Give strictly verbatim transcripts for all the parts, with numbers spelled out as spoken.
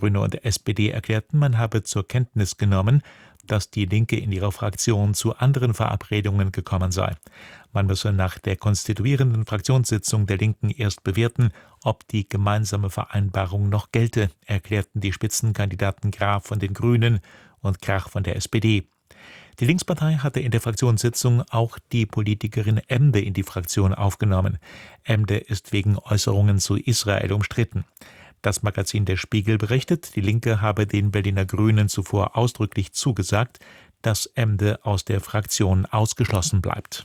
Grüne und S P D erklärten, man habe zur Kenntnis genommen, dass die Linke in ihrer Fraktion zu anderen Verabredungen gekommen sei. Man müsse nach der konstituierenden Fraktionssitzung der Linken erst bewerten, ob die gemeinsame Vereinbarung noch gelte, erklärten die Spitzenkandidaten Graf von den Grünen und Krach von der S P D. Die Linkspartei hatte in der Fraktionssitzung auch die Politikerin Emde in die Fraktion aufgenommen. Emde ist wegen Äußerungen zu Israel umstritten. Das Magazin Der Spiegel berichtet, die Linke habe den Berliner Grünen zuvor ausdrücklich zugesagt, dass Emde aus der Fraktion ausgeschlossen bleibt.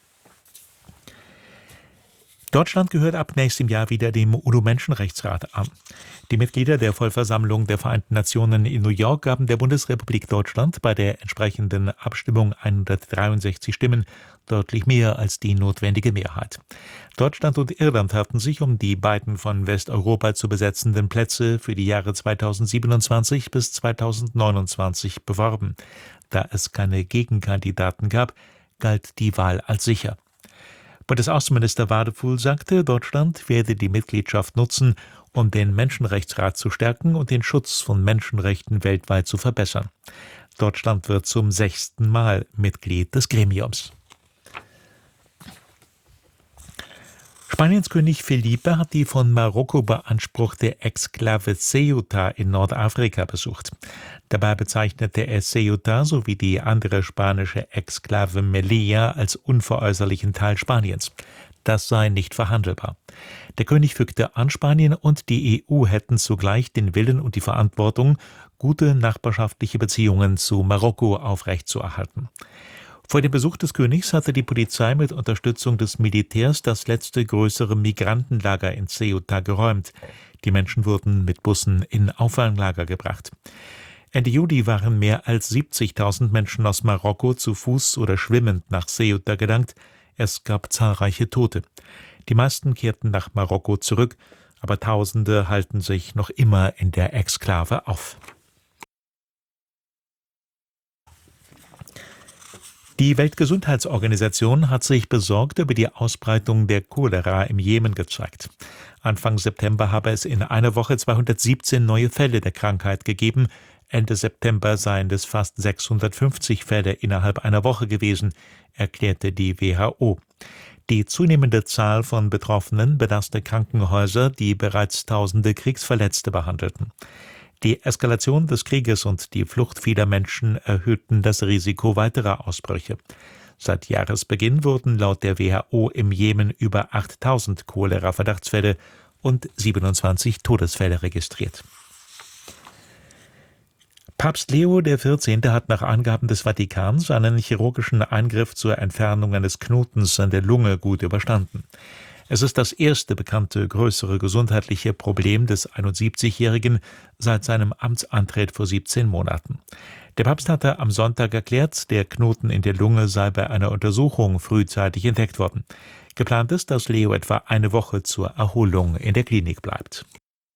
Deutschland gehört ab nächstem Jahr wieder dem UNO-Menschenrechtsrat an. Die Mitglieder der Vollversammlung der Vereinten Nationen in New York gaben der Bundesrepublik Deutschland bei der entsprechenden Abstimmung hundertdreiundsechzig Stimmen, deutlich mehr als die notwendige Mehrheit. Deutschland und Irland hatten sich um die beiden von Westeuropa zu besetzenden Plätze für die Jahre zweitausendsiebenundzwanzig bis zweitausendneunundzwanzig beworben. Da es keine Gegenkandidaten gab, galt die Wahl als sicher. Bundesaußenminister Wadefuhl sagte, Deutschland werde die Mitgliedschaft nutzen, um den Menschenrechtsrat zu stärken und den Schutz von Menschenrechten weltweit zu verbessern. Deutschland wird zum sechsten Mal Mitglied des Gremiums. Spaniens König Felipe hat die von Marokko beanspruchte Exklave Ceuta in Nordafrika besucht. Dabei bezeichnete er Ceuta sowie die andere spanische Exklave Melilla als unveräußerlichen Teil Spaniens. Das sei nicht verhandelbar. Der König fügte an, Spanien und die E U hätten zugleich den Willen und die Verantwortung, gute nachbarschaftliche Beziehungen zu Marokko aufrechtzuerhalten. Vor dem Besuch des Königs hatte die Polizei mit Unterstützung des Militärs das letzte größere Migrantenlager in Ceuta geräumt. Die Menschen wurden mit Bussen in Auffanglager gebracht. Ende Juli waren mehr als siebzigtausend Menschen aus Marokko zu Fuß oder schwimmend nach Ceuta gelangt. Es gab zahlreiche Tote. Die meisten kehrten nach Marokko zurück, aber Tausende halten sich noch immer in der Exklave auf. Die Weltgesundheitsorganisation hat sich besorgt über die Ausbreitung der Cholera im Jemen gezeigt. Anfang September habe es in einer Woche zweihundertsiebzehn neue Fälle der Krankheit gegeben. Ende September seien es fast sechshundertfünfzig Fälle innerhalb einer Woche gewesen, erklärte die W H O. Die zunehmende Zahl von Betroffenen belaste Krankenhäuser, die bereits tausende Kriegsverletzte behandelten. Die Eskalation des Krieges und die Flucht vieler Menschen erhöhten das Risiko weiterer Ausbrüche. Seit Jahresbeginn wurden laut der W H O im Jemen über achttausend Cholera-Verdachtsfälle und siebenundzwanzig Todesfälle registriert. Papst Leo der Vierzehnte hat nach Angaben des Vatikans einen chirurgischen Eingriff zur Entfernung eines Knotens an der Lunge gut überstanden. Es ist das erste bekannte größere gesundheitliche Problem des einundsiebzigjährigen seit seinem Amtsantritt vor siebzehn Monaten. Der Papst hatte am Sonntag erklärt, der Knoten in der Lunge sei bei einer Untersuchung frühzeitig entdeckt worden. Geplant ist, dass Leo etwa eine Woche zur Erholung in der Klinik bleibt.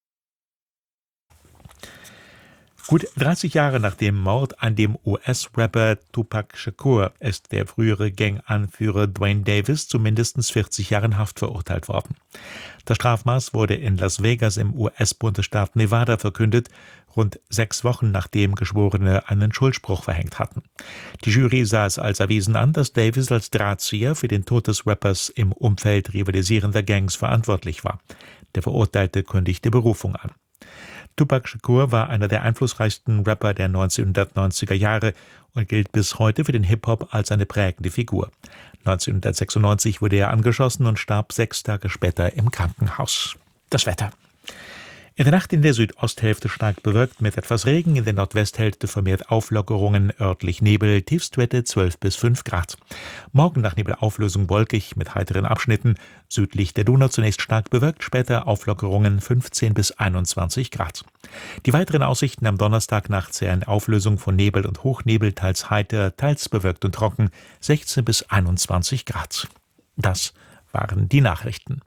Gut dreißig Jahre nach dem Mord an dem U S-Rapper Tupac Shakur ist der frühere Gang-Anführer Dwayne Davis zu mindestens vierzig Jahren Haft verurteilt worden. Das Strafmaß wurde in Las Vegas im U S-Bundesstaat Nevada verkündet, rund sechs Wochen nachdem Geschworene einen Schuldspruch verhängt hatten. Die Jury sah es als erwiesen an, dass Davis als Drahtzieher für den Tod des Rappers im Umfeld rivalisierender Gangs verantwortlich war. Der Verurteilte kündigte Berufung an. Tupac Shakur war einer der einflussreichsten Rapper der neunzehnhundertneunziger Jahre und gilt bis heute für den Hip-Hop als eine prägende Figur. neunzehnhundertsechsundneunzig wurde er angeschossen und starb sechs Tage später im Krankenhaus. Das Wetter. In der Nacht in der Südosthälfte stark bewölkt mit etwas Regen, in der Nordwesthälfte vermehrt Auflockerungen, örtlich Nebel, Tiefstwerte zwölf bis fünf Grad. Morgen nach Nebelauflösung wolkig mit heiteren Abschnitten, südlich der Donau zunächst stark bewölkt, später Auflockerungen fünfzehn bis einundzwanzig Grad. Die weiteren Aussichten am Donnerstag Nacht sehen Auflösung von Nebel und Hochnebel, teils heiter, teils bewölkt und trocken, sechzehn bis einundzwanzig Grad. Das waren die Nachrichten.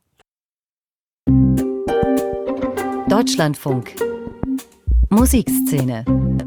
Deutschlandfunk Musikszene